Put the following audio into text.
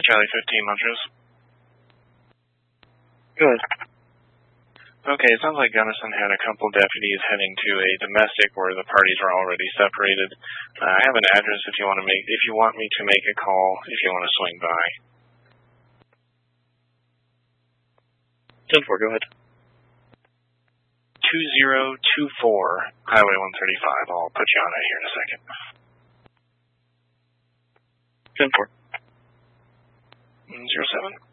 Charlie 15, Montrose. Good. Okay, it sounds like Gunnison had a couple deputies heading to a domestic where the parties are already separated. I have an address if you want me to make a call, if you want to swing by. 10-4, go ahead. 2024, Highway 135. I'll put you on it here in a second. 10-4. 07.